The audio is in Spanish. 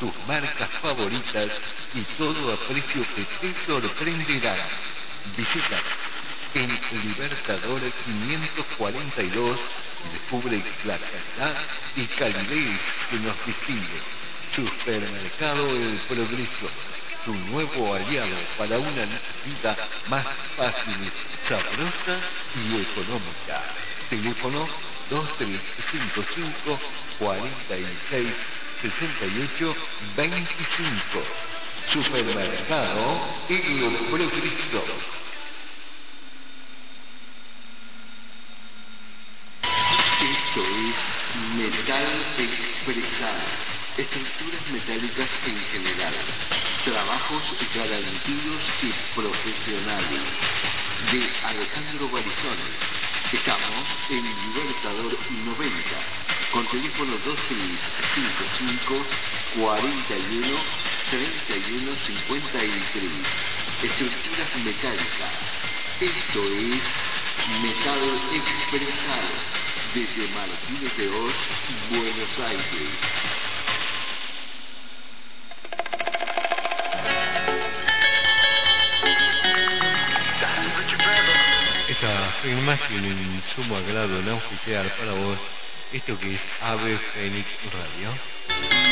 tus marcas favoritas y todo a precio que te sorprenderá. Visita el Libertador 542 y descubre la calidad y calidez que nos distingue. Supermercado El Progreso, tu nuevo aliado para una vida más fácil, sabrosa y económica. Teléfono 2355 46 68 25. Supermercado El Progreso. Esto es Metal Expresado. Estructuras metálicas en general. Trabajos garantidos y profesionales. De Alejandro Barizone. Estamos en Libertador 90. Con teléfono 2355 41 31 53. Estructuras metálicas. Esto es Metal Expresado. Desde Martínez de Oz, Buenos Aires. Esa firma tiene un sumo agrado en oficial para vos, esto que es Ave Fénix Radio.